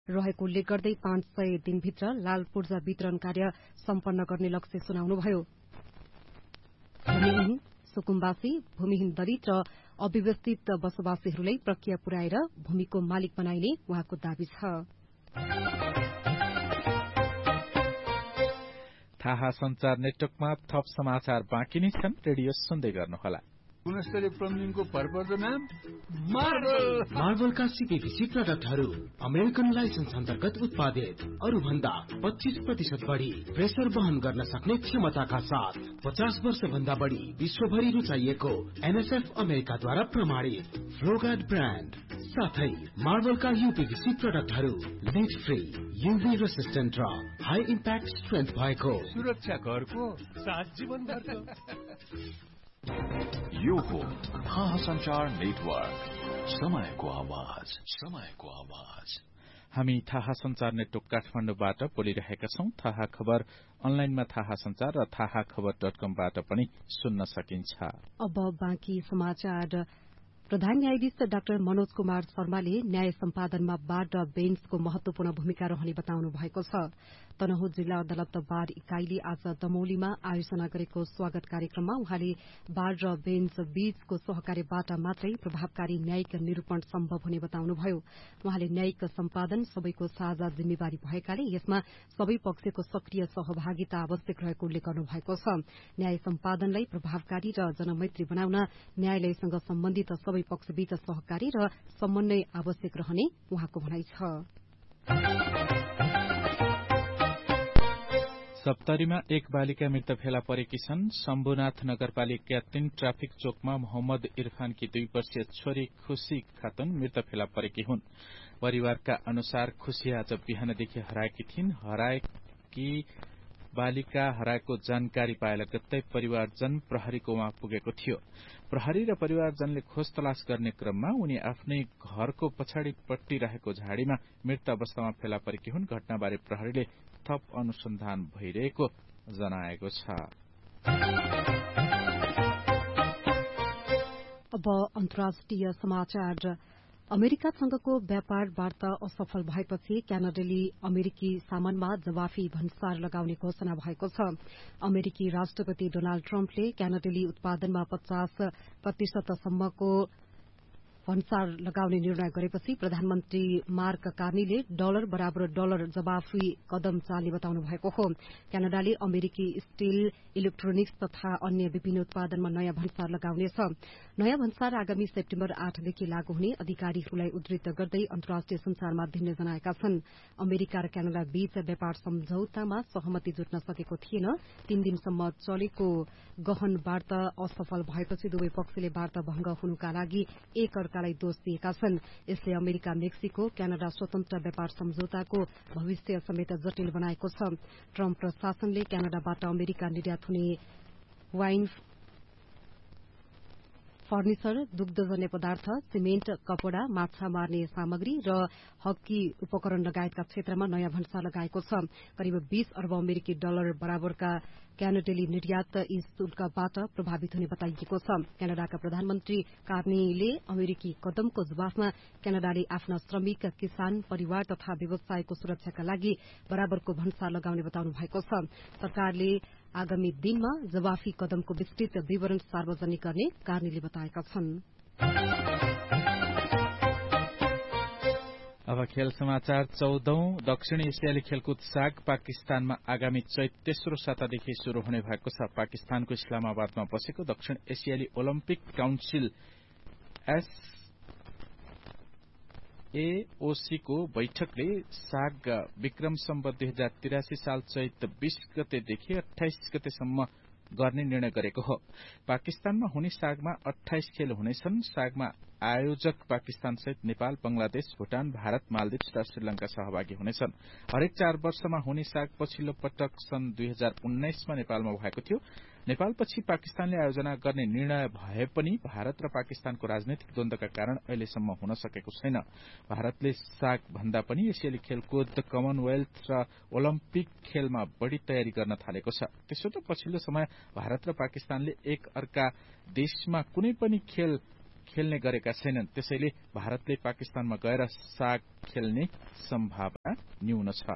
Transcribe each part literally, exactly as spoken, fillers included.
रहेको उल्लेख गर्दै पाँच सय दिनभित्र लाल पूर्जा वितरण कार्य सम्पन्न गर्ने लक्ष्य सुनाउनुभयो। भूमिहीन सुकुम्बासी, भूमिहीन दलित र अव्यवस्थित बसोबासीहरूलाई प्रक्रिया पुर्याएर भूमिको मालिक बनाइने उहाँको दावी छ। थाहा संचार नेटवर्कमा थप समाचार बाँकी नै छन्। रेडियो सुन्दै गर्नुहोला। गुणस्तरीय प्लम्बिङको भरपर्दो नाम मार्बल। मार्बलका सीपीभीसी प्रोडक्टहरू अमेरिकन लाइसेन्स अन्तर्गत उत्पादित, अरू भन्दा पच्चीस प्रतिशत बढी प्रेसर वहन गर्न सक्ने क्षमताका साथ पचास वर्ष भन्दा बढी विश्वभरि रुचाइएको एनएसएफ अमेरिकाद्वारा प्रमाणित फ्लोगार्ड ब्रान्ड साथै मार्बलका यूपीभीसी प्रोडक्टहरू लिड फ्री, यूभी रेसिस्टेन्ट र हाई इम्प्याक्ट स्ट्रेन्थ भएको सुरक्षा घरको सात जीवन भरको। यो हो थाहा संचार नेटवर्क, समयको आवाज, समयको आवाज। हामी थाहा संचार नेटवर्क काठमाडौँबाट बोलिरहेका छौं। थाहा खबर अनलाइनमा थाहा संचार र थाहा खबर डट कमबाट पनि सुन्न सकिन्छ। अब बाँकी समाचार। प्रधान न्यायाधीश डाक्टर मनोज कुमार शर्माले न्याय सम्पादनमा बार र बेन्चको महत्वपूर्ण भूमिका रहने बताउनु भएको छ। तनहुँ जिल्ला अदालत बार इकाईले आज दमौलीमा आयोजना गरेको स्वागत कार्यक्रममा उहाँले बार र बेन्च बीचको सहकार्यबाट मात्रै प्रभावकारी न्यायिक निरूपण सम्भव हुने बताउनुभयो। उहाँले न्यायिक सम्पादन सबैको साझा जिम्मेवारी भएकाले यसमा सबै पक्षको सक्रिय सहभागिता आवश्यक रहेको उल्लेख गर्नुभएको छ। न्याय सम्पादनलाई प्रभावकारी र जनमैत्री बनाउन न्यायालयसँग सम्बन्धित सबै पक्षबीच सहकारी र समन्वय आवश्यक रहने उहाँको भनाइ छ। सप्तरीमा एक बालिका मृत फेला परेकी छन्। शम्भुनाथ नगरपालिका तीन ट्राफिक चोकमा मोहम्मद इरफानकी दुई वर्षीय छोरी खुशी खातुन मृत फेला परेकी हुन्। परिवारका अनुसार खुशी आज बिहानदेखि हराएकी थिइन्। हराएकी बालिका हराएको जानकारी पाए लगत्तै परिवारजन प्रहरीको वहाँ पुगेको थियो। प्रहरी र परिवारजनले खोज तलास गर्ने क्रममा उनी आफ्नै घरको पछाडिपट्टि रहेको झाडीमा मृत अवस्थामा फेला परेकी हुन्। घटनाबारे प्रहरीले थप अनुसन्धान भइरहेको जनाएको छ। अब अन्तर्राष्ट्रिय समाचार। अमेरिकासँगको व्यापार वार्ता असफल भएपछि क्यानाडाले अमेरिकी सामानमा जवाफी भन्सार लगाउने घोषणा भएको छ। अमेरिकी राष्ट्रपति डोनाल्ड ट्रम्पले क्यानाडाली उत्पादनमा पचास प्रतिशतसम्मको भन्सार लगाउने निर्णय गरेपछि प्रधानमन्त्री मार्क कार्नीले डलर बराबर डलर जवाफी कदम चाल्ने बताउनु भएको हो। क्यानाडाले अमेरिकी स्टील, इलेक्ट्रोनिक्स तथा अन्य विभिन्न उत्पादनमा नयाँ भन्सार लगाउनेछ। नयाँ भन्सार आगामी सेप्टेम्बर आठदेखि लागू हुने अधिकारीहरूलाई उद्धृत गर्दै अन्तर्राष्ट्रिय संचार माध्यमले जनाएका छन्। अमेरिका र क्यानाडा बीच व्यापार सम्झौतामा सहमति जुट्न सकेको थिएन। तीन दिनसम्म चलेको गहन वार्ता असफल भएपछि दुवै पक्षले वार्ता भंग हुनुका लागि एक अर्कालाई दोष दिएका छन्। यसले अमेरिका मेक्सिको क्यानाडा स्वतन्त्र व्यापार सम्झौताको भविष्य समेत जटिल बनाएको छ। ट्रम्प प्रशासनले क्यानाडाबाट अमेरिका निर्यात हुने वाइन, फर्निचर, दुग्धजन्य पदार्थ, सिमेन्ट, कपड़ा, माछा मार्ने सामग्री र हकी उपकरण लगायतका क्षेत्रमा नयाँ भन्सार लगाएको छ। करिब बीस अर्ब अमेरिकी डलर बराबरका क्यानाडेली निर्यात यी शुल्कबाट प्रभावित हुने बताइएको छ। क्यानाडाका प्रधानमन्त्री कार्नीले अमेरिकी कदमको जवाफमा क्यानाडाले आफ्ना श्रमिक, किसान, परिवार तथा व्यवसायको सुरक्षाका लागि बराबरको भन्सार लगाउने बताउनु भएको छ। सरकारले आगामी दिनमा जवाफी कदमको विस्तृत विवरण सार्वजनिक गर्ने कार्नीले बताएका छन्। अब खेल समाचार। चौधौं दक्षिण एसियाली खेलकुद साग पाकिस्तानमा आगामी चैत तेस्रो सातादेखि शुरू हुने भएको छ। पाकिस्तानको इस्लामाबादमा बसेको दक्षिण एसियाली ओलम्पिक काउन्सिल एस एओसीको बैठकले साग विक्रम सम्वत दुई हजार तिरासी साल चैत बीस गतेदेखि अठाइस गतेसम्म गर्ने निर्णय गरेको हो। पाकिस्तानमा हुने सागमा अठाइस खेल हुनेछन्। सागमा आयोजक पाकिस्तान सहित नेपाल, बंगलादेश, भूटान, भारत, मालदिप्स र श्रीलंका सहभागी हुनेछन्। हरेक चार वर्षमा हुने साग पछिल्लो पटक सन् दुई हजार उन्नाइसमा नेपालमा भएको थियो। नेपालपछि पाकिस्तानले आयोजना गर्ने निर्णय भए पनि भारत र पाकिस्तानको राजनैतिक द्वन्द्वका कारण अहिलेसम्म हुन सकेको छैन। भारतले साग भन्दा पनि एसियाली खेलकुद, कमनवेल्थ र ओलम्पिक खेलमा बढ़ी तयारी गर्न थालेको छ। त्यसो त पछिल्लो समय भारत र पाकिस्तानले एक अर्का देशमा कुनै पनि खेल खेल्ने गरेका छैनन्। त्यसैले भारतले पाकिस्तानमा गएर साग खेल्ने सम्भावना न्यून छ।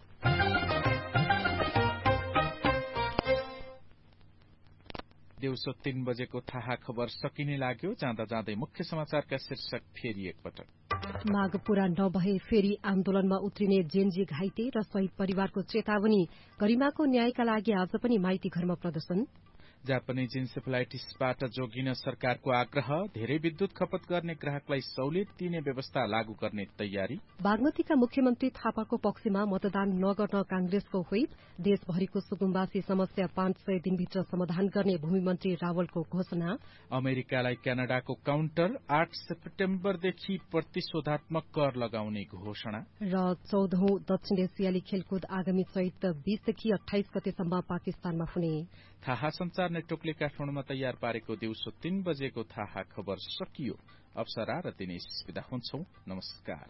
दिउँसो तीन बजेको थाहा खबर सकिने लाग्यो। जाँदा जाँदै मुख्य समाचारका शीर्षक फेरि एकपटक। माग पूरा नभए फेरि आन्दोलनमा उत्रिने जेनजी घाइते र शहीद परिवारको चेतावनी। गरिमाको न्यायका लागि आज पनि माइती घरमा प्रदर्शन। जापानिज इन्सेफेलाइटिसबाट जोगिन सरकारको आग्रह। धेरै विद्युत खपत गर्ने ग्राहकलाई सहुलियत दिने व्यवस्था लागू गर्ने तयारी। बागमतीका मुख्यमन्त्री थापाको पक्षमा मतदान नगर्न कांग्रेसको व्हिप। देशभरिको सुकुम्बासी समस्या पाँच सय दिनभित्र समाधान गर्ने भूमिमन्त्री रावलको घोषणा। अमेरिकालाई क्यानाडाको काउन्टर। आठ सेप्टेम्बरदेखि प्रतिशोधात्मक कर लगाउने घोषणा। र चौधौं दक्षिण एसियाली खेलकुद आगामी चैत बीसदेखि अठाइस गतेसम्म पाकिस्तानमा हुने। थाहा संचार नेटवर्कले काठमाडौँमा तयार पारेको दिउँसो तीन बजेको थाहा खबर सकियो। अप्सरा र दिनेश बिदा हुन्छौं। नमस्कार।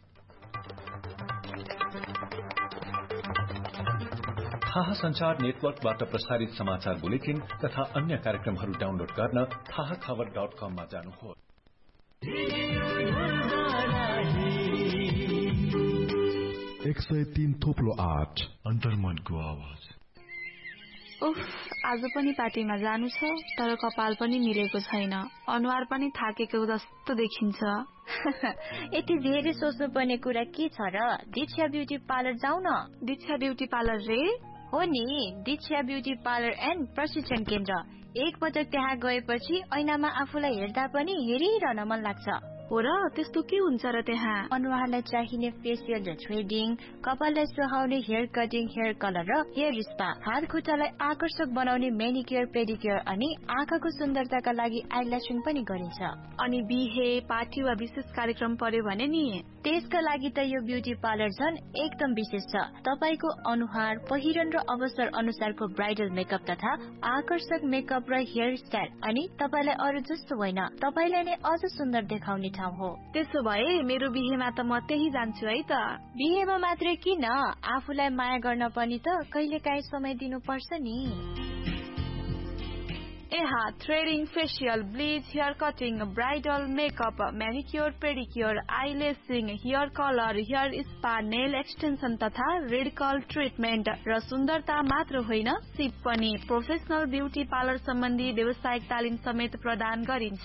थाहा संचार नेटवर्कबाट प्रसारित समाचार बुलेटिन तथा अन्य कार्यक्रमहरू डाउनलोड गर्न थाहा खबर डट कममा जानुहोस्। एक सय तीन थोप्लो आठ अन्तर्मनको आवाज। उफ, आज पनि पार्टीमा जानु छ, तर कपाल पनि मिलेको छैन, अनुहार पनि थाकेको जस्तो देखिन्छ। यति धेरै सोच्नुपर्ने कुरा के छ र? दीक्षा ब्युटी पार्लर जाऊ न। दीक्षा ब्युटी पार्लर रे? हो नि, दीक्षा ब्युटी पार्लर एन्ड प्रशिक्षण केन्द्र। एक पटक त्यहाँ गएपछि ऐनामा आफूलाई हेर्दा पनि हेरिरहन मन लाग्छ। हो र, त्यस्तो के हुन्छ र त्यहाँ? अनुहारलाई चाहिने फेसियल र थ्रेडिङ, कपाललाई सुहाउने हेयर कटिङ, हेयर कलर र हेयर स्पा, हात खुट्टालाई आकर्षक बनाउने मेनिक्योर पेडिक्योर अनि आँखाको सुन्दरताका लागि आइल्यासिङ पनि गरिन्छ। अनि बिहे, पार्टी वा विशेष कार्यक्रम पर्यो भने नि त्यसका लागि त यो ब्युटी पार्लर झन् एकदम विशेष छ। तपाईको अनुहार, पहिरन र अवसर अनुसारको ब्राइडल मेकअप तथा आकर्षक मेकअप र हेयर स्टाइल अनि तपाईलाई अरू जस्तो होइन, तपाईलाई नै अझ सुन्दर देखाउने ठाउँ हो। त्यसो भए मेरो बिहेमा त म त्यही जान्छु है त। बिहेमा मात्रै किन, आफूलाई माया गर्न पनि त कहिलेकाहीँ समय दिनुपर्छ नि। एहा threading, facial, bleach, hair cutting, bridal makeup, म्यानिक्योर pedicure, आइलेसिङ, hair colour, hair spa, nail extension तथा रेडिकल ट्रिटमेन्ट र सुन्दरता मात्र होइन, सिप पनि। प्रोफेसनल ब्युटी पार्लर सम्बन्धी व्यावसायिक तालिम समेत प्रदान गरिन्छ।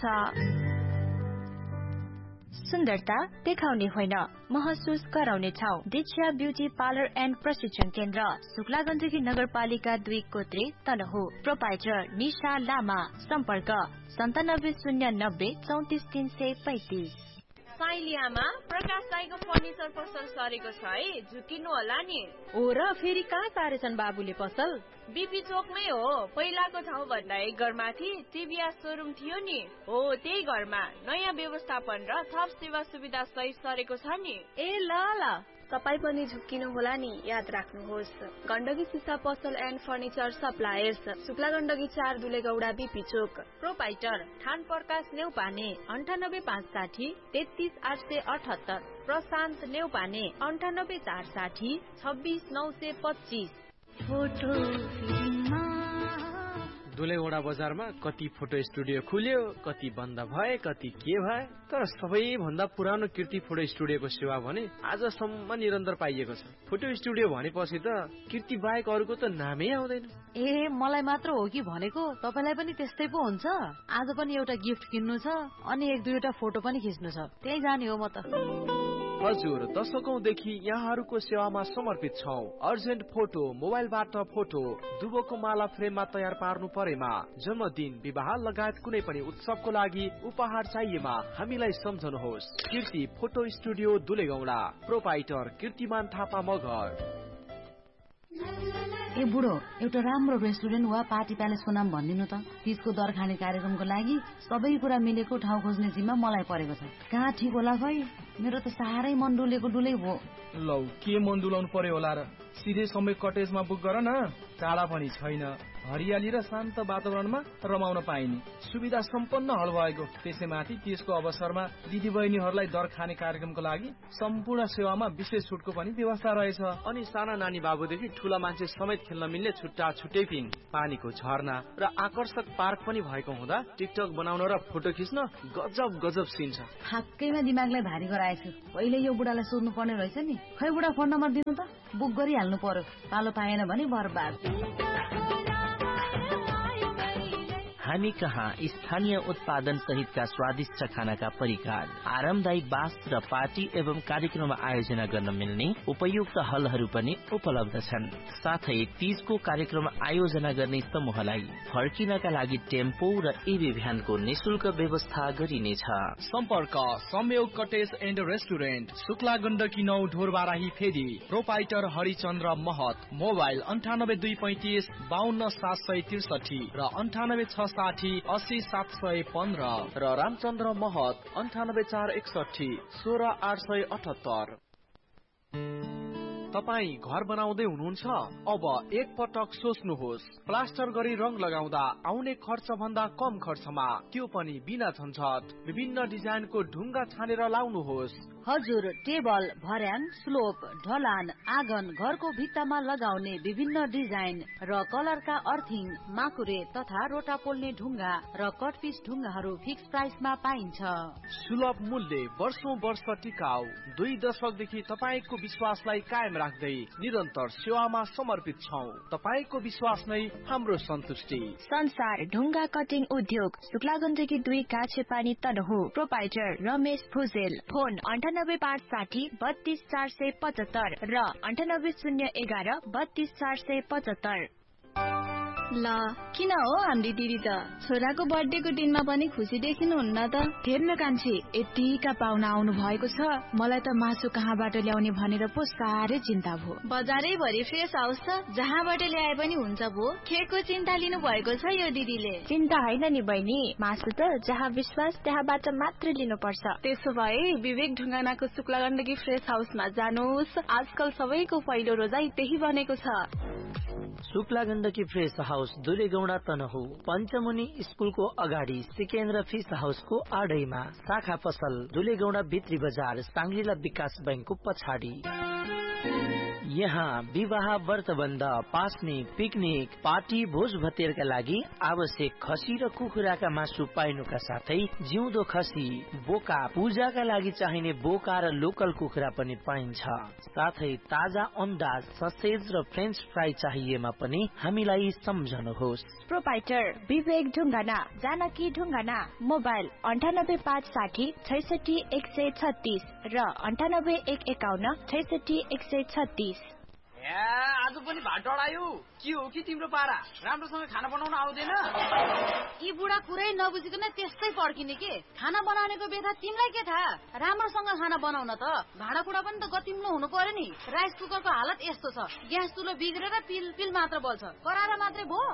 सुन्दरता देखाउने होइन, महसुस गराउने ठाउँ। दीक्षा ब्युटी पार्लर एन्ड प्रशिक्षण केन्द्र, शुक्लागण्डकी नगरपालिका दुई कोत्री तनहु। प्रोपाइटर निशा लामा। सम्पर्क सन्तानब्बे शून्य नब्बे चौतिस तीन सय पैतिस। साइलियामा प्रकाश राईको फर्निचर पसल सरेको छ है, झुकिनु होला नि। हो र, फेरि कहाँ सारेछन् बाबुले पसल? बीपी चोकमै हो, पहिलाको ठाउँ भन्दा एक घरमाथि टिभीएस शोरूम थियो नि, हो त्यही घरमा नयाँ व्यवस्थापन र थप सेवा सुविधा सहित सरेको छ नि। ए ल ल, तपाई पनि झुक्किनु होला नि, याद राख्नुहोस्। गण्डकी सिसा पसल and furniture suppliers, Shukla Gandaki चार दुलेगौडा बीपी चोक। प्रोपाइटर खान प्रकाश नेउपाने अन्ठानब्बे पाँच साठी तेत्तीस आठ सय अठहत्तर। प्रशान्त नेउपाने अन्ठानब्बे चार साठी छब्बिस नौ सय पच्चिस। दुलेगौडा बजारमा कति फोटो स्टुडियो खुल्यो, कति बन्द भए, कति के भए, तर सबैभन्दा पुरानो कीर्ति फोटो स्टुडियोको सेवा भने आजसम्म निरन्तर पाइएको छ। फोटो स्टुडियो भनेपछि त कीर्ति बाहेक अरूको त नामै आउँदैन। ए, मलाई मात्र हो कि भनेको? तपाईलाई पनि त्यस्तै पो हुन्छ? आज पनि एउटा गिफ्ट किन्नु छ अनि एक दुईवटा फोटो पनि खिच्नु छ, त्यही जाने हो म त। हजुर, दशकौंदेखि यहाँहरूको सेवामा समर्पित छौं। अर्जेन्ट फोटो, मोबाइलबाट फोटो, दुबोको माला फ्रेममा तयार पार्नु परेमा, जन्मदिन, विवाह लगायत कुनै पनि उत्सवको लागि उपहार चाहिएमा हामीलाई सम्झनुहोस्। कीर्ति फोटो स्टुडियो दुलेगौडा। प्रोपाइटर कीर्तिमान थापा मगर। ए बुढो, एउटा राम्रो रेस्टुरेन्ट वा पार्टी प्यालेसको नाम भनिदिनु त। तीजको दर खाने कार्यक्रमको लागि सबै कुरा मिलेको ठाउँ खोज्ने जिम्मा मलाई परेको छ। कहाँ ठिक होला खै? मेरो त साह्रै मन डुलेको डुलै भयो। लौ के मन डुलाउनु पर्यो होला र, सिधै समय कटेजमा बुक गर न। टाढा पनि छैन, हरियाली र शान्त वातावरणमा रमाउन पाइने सुविधा सम्पन्न हल भएको। त्यसैमाथि त्यसको अवसरमा दिदी बहिनीहरूलाई दर खाने कार्यक्रमको लागि सम्पूर्ण सेवामा विशेष छुटको पनि व्यवस्था रहेछ। अनि साना नानी बाबुदेखि ठूला मान्छे समेत खेल्न मिल्ने छुट्टा छुट्टै पिन, पानीको झरना र आकर्षक पार्क पनि भएको हुँदा टिकटक बनाउन र फोटो खिच्न गजब गजब सीन छ। ठ्याक्कैमा दिमागलाई भारी गराएछु। पहिले यो बुढालाई सोध्नु पर्ने रहेछ नि। खै बुढा फोन नम्बर दिनु त, बुक गरिहाल्नु पर्यो। पालो पाएन भने बर्बाद। हामी कहाँ स्थानीय उत्पादन सहितका स्वादिष्ट खानाका परिकार, आरामदायी बास र पार्टी एवं कार्यक्रम आयोजना गर्न मिल्ने उपयुक्त हलहरू पनि उपलब्ध छन्। साथै तीजको कार्यक्रम आयोजना गर्ने समूहलाई फर्किनका लागि टेम्पो र ईभी भ्यानको निशुल्क व्यवस्था गरिनेछ। सम्पर्क संयोग cottage and restaurant, Shukla Gandaki नौ ढोरबाराही फेदी, प्रोपाइटर हरिचन्द्र महत। मोबाइल अन्ठानब्बे दुई पैंतिस बाहन्न सात सय त्रिसठी र अन्ठानब्बे छ साठी अस्सी सात सय पन्ध्र र रामचन्द्र महत अन्ठानब्बे चार एकसठी सोह्र आठ सय अठहत्तर। तपाई घर बनाउँदै हुनुहुन्छ? अब एक पटक सोच्नुहोस्। प्लास्टर गरी रंग लगाउँदा आउने खर्च भन्दा कम खर्चमा, त्यो पनि बिना झन्झट। विभिन्न डिजाइनको ढुङ्गा छानेर लाउनुहोस्। हजुर, टेबल, भर्याङ, स्लोप, ढलान, आँगन, घरको भित्तामा लगाउने विभिन्न डिजाइन र कलरका अर्थिङ, माकुरे तथा रोटा पोल्ने ढुङ्गा र कटपिस ढुङ्गाहरू फिक्स प्राइसमा पाइन्छ। सुलभ मूल्य, वर्षौं वर्ष टिकाउ। दुई दशकदेखि तपाईको विश्वासलाई कायम राख्दै निरन्तर सेवामा समर्पित छौं। तपाईको विश्वास नै हाम्रो सन्तुष्टि। संसार ढुङ्गा कटिङ उद्योग, शुक्लागञ्जकी दुई काछेपानी तनहु। प्रोपाइटर रमेश भुजेल। फोन अन्ठानब्बे पाँच साठी बत्तीस चार सय पचहत्तर र अन्ठानब्बे शून्य एघार बत्तीस चार सय पचहत्तर। ल किन हो हाम्री दिदी त छोराको बर्थडेको दिनमा पनि खुसी देखिनुहुन्न त? हेर्न कान्छी, यतिका पाहुना आउनु भएको छ, मलाई त मासु कहाँबाट ल्याउने भनेर पो साह्रै चिन्ता भयो। बजारै भरि फ्रेस हाउस छ, जहाँबाट ल्याए पनि हुन्छ भो। केको चिन्ता लिनु भएको छ यो दिदीले? चिन्ता होइन नि बहिनी, मासु त जहाँ विश्वास त्यहाँबाट मात्र लिनुपर्छ। त्यसो भए विवेक ढुङ्गानाको शुक्ला गण्डकी फ्रेस हाउसमा जानुहोस्। आजकल सबैको पहिलो रोजाई त्यही बनेको छ। Shukla Gandaki fresh house, दुलेगौडा Tanahun. पञ्चमुनि स्कुलको अगाडि सिकेन्द्र फिस हाउसको आडैमा। शाखा पसल दुलेगौडा भित्री बजार, साङ्ग्रिला विकास बैंकको पछाडि। यहाँ विवाह, व्रतबन्ध, पास्ने, पिकनिक, पार्टी, भोज भतेरका लागि आवश्यक खसी र कुखुराका मासु पाइनुका साथै जिउँदो खसी, बोका, पूजाका लागि चाहिने बोका र लोकल कुखुरा पनि पाइन्छ। साथै ताजा अन्डा, ससेज र फ्रेन्च फ्राई चाहिएमा पनि हामीलाई सम्झनुहोस्। प्रोपाइटर विवेक ढुङ्गाना, जानकी ढुङ्गाना। मोबाइल अन्ठानब्बे पाँच साठी छैसठी एक सय छत्तीस र अन्ठानब्बे एक एकाउन्न छैसठी एक सय छत्तीस। आज पनि भात डढायो। के हो कि तिम्रो पारा? राम्रोसँग खाना बनाउन आउँदैन? यी बुढा कुरै नबुझिकन त्यस्तै पड्किने के? खाना बनाउनेको बेथा तिमीलाई के थाहा? राम्रोसँग खाना बनाउन त भाँडाकुँडा पनि त गतिम्लो हुनु पर्यो नि। राइस कुकरको हालत यस्तो छ, ग्यास चुलो बिग्रेर पिल पिल मात्र बल्छ, कराएर मात्रै भो।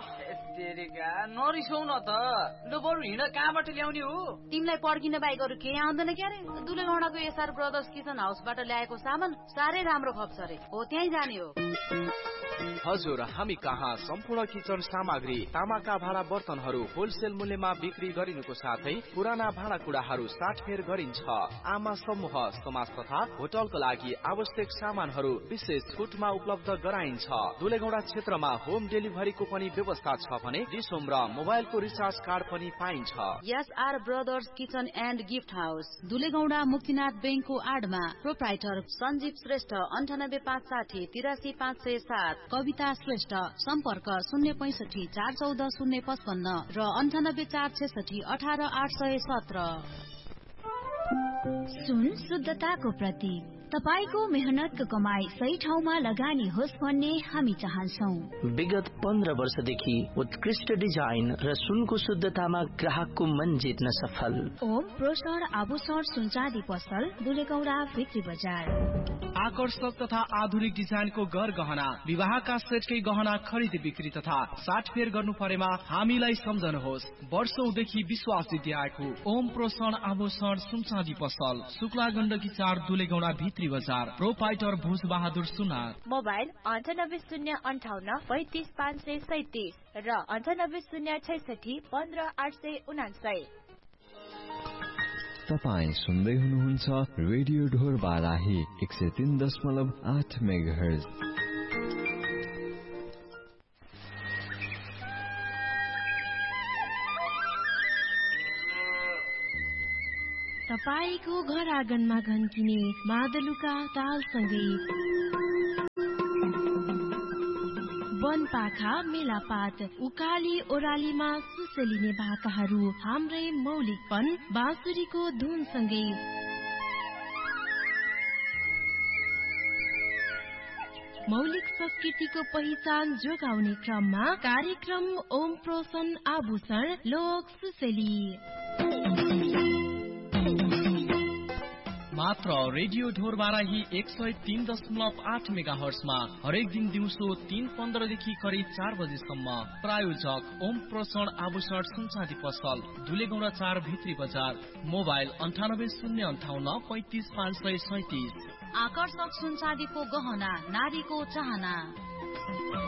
नरिसाउ न त, ल बरु हिँड कहाँबाट ल्याउने हो? तिमीलाई पड्किन बाहेक अरू केही आउँदैन क्यारे? दुलेगौडाको एसआर ब्रदर्स किचन हाउसबाट ल्याएको सामान साह्रै राम्रो खप्छ रे, हो त्यहीँ जाने हो। हजुर, हामी कहाँ सम्पूर्ण किचन सामग्री, तामाका भाँडा बर्तनहरू होलसेल मूल्यमा बिक्री गरिनुको साथै पुराना भाँडाकुँडाहरू साटफेर गरिन्छ। आमा समूह, समाज तथा होटलको लागि आवश्यक सामानहरू विशेष छुटमा उपलब्ध गराइन्छ। दुलेगौडा क्षेत्रमा होम डेलिभरीको पनि व्यवस्था छ भने डिसोम र मोबाइलको रिचार्ज कार्ड पनि पाइन्छ। SR brothers kitchen and gift house, दुलेगौडा Muktinath बैंकको आडमा। प्रोप्राइटर सञ्जीव श्रेष्ठ, अन्ठानब्बे पाँच साठी तिरासी पाँच सय सात। कविता श्रेष्ठ, सम्पर्क शून्य पैसठी चार चौध शून्य पचपन्न र अन्ठानब्बे चार छेसठी अठार आठ सय सत्र। सुन शुद्धताको प्रतीक, तपाईको मेहनतको कमाई सही ठाउँमा लगानी होस् भन्ने हामी चाहन्छौँ। विगत पन्ध्र वर्षदेखि उत्कृष्ट डिजाइन र सुनको शुद्धतामा ग्राहकको मन जित्न सफल ओम प्रोसर आभूषण सुनचाँदी पसल दुलेगौडा भित्री बजार। आकर्षक तथा आधुनिक डिजाइनको गर गहना, विवाहका सेटकै गहना खरिद बिक्री तथा साटफेर गर्नु परेमा हामीलाई सम्झनुहोस्। वर्षौंदेखि विश्वास दिँदै आएको ओम प्रोसन आभूषण सुनचाँदी पसल, शुक्ला गण्डकी चार दुलेगौडा भित्री बजार। प्रोपाइटर भुज बहादुर सुनार। मोबाइल अन्ठानब्बे शून्य अन्ठाउन्न पैंतिस पाँच सय सैतिस र अन्ठानब्बे शून्य छैसठी पन्ध्र आठ सय उनासय। तपाईँ सुन्दै हुनुहुन्छ रेडियो ढोर बाराही एक सय तीन दशमलव आठ मेगाहर्ज। तपाईको घर आँगनमा घन्किने मादलुका तालसँगै वनपाखा मेलापात उकाली ओरालीमा सुसेलिने भाकाहरू हाम्रै मौलिकपन बाँसुरीको धुनसँगै मौलिक संस्कृतिको पहिचान जोगाउने क्रममा कार्यक्रम ओम प्रोसन आभूषण लोक सुसेली मात्र रेडियो ढोर बाराही एक सय तीन दशमलव आठ मेगा हर्समा हरेक दिन दिउँसो तीन पन्ध्रदेखि करिब चार बजेसम्म। प्रायोजक ओम प्रोसन आभूषण सुनचाँदी पसल दुलेगौडा चार भित्री बजार। मोबाइल अन्ठानब्बे शून्य अन्ठाउन्न पैंतिस पाँच सय सैतिस। आकर्षक सुनचाँदीको गहना, नारीको चाहना।